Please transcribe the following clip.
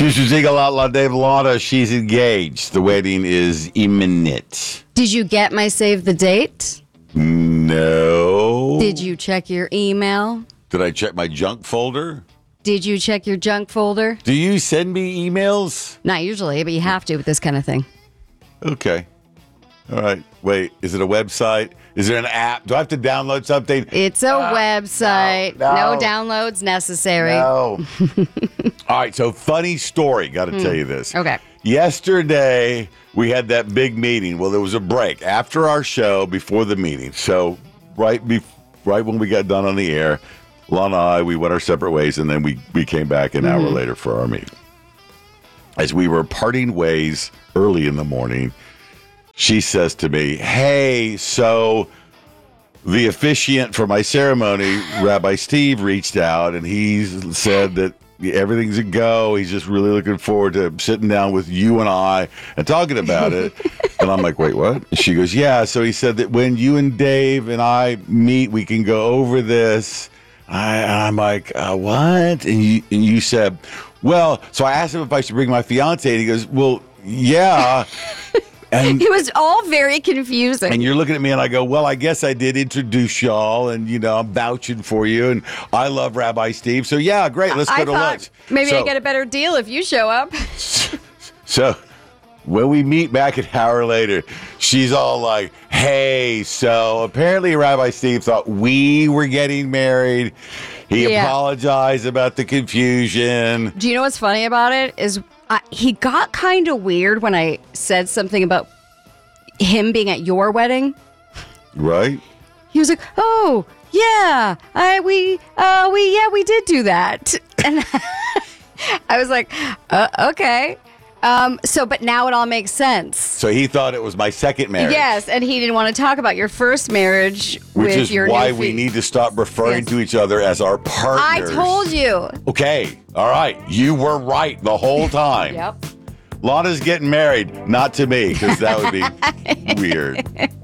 Houston Ziegler, La Dave Lana, she's engaged. The wedding is imminent. Did you get my save the date? No. Did you check your email? Did I check my junk folder? Did you check your junk folder? Do you send me emails? Not usually, but you have to with this kind of thing. Okay. All right. Wait, is it a website? Is there an app? Do I have to download something? It's a website. no. No downloads necessary. No. All right, so funny story. Got to tell you this. Okay. Yesterday, we had that big meeting. Well, there was a break after our show, before the meeting. So right when we got done on the air, Lana and I, we went our separate ways, and then we came back an hour later for our meeting. As we were parting ways early in the morning, she says to me, hey, so the officiant for my ceremony, Rabbi Steve, reached out, and he said that everything's a go. He's just really looking forward to sitting down with you and I and talking about it. And I'm like, wait, what? She goes, yeah. So he said that when you and Dave and I meet, we can go over this. I'm like, what? And you said, well, so I asked him if I should bring my fiance, and he goes, well, yeah. And It was all very confusing. And you're looking at me, and I go, well, I guess I did introduce y'all, and, I'm vouching for you, and I love Rabbi Steve. So, yeah, great. Let's go to lunch. Maybe I get a better deal if you show up. So when we meet back an hour later, she's all like, hey, so apparently Rabbi Steve thought we were getting married. He apologized about the confusion. Do you know what's funny about it? He got kind of weird when I said something about him being at your wedding. Right? He was like, "Oh, yeah, we did do that," and I was like, "Okay." But now it all makes sense. So he thought it was my second marriage. Yes, and he didn't want to talk about your first marriage with your new Which is why we need to stop referring to each other as our partners. I told you. Okay, all right. You were right the whole time. Yep. Lana's getting married, not to me, because that would be weird.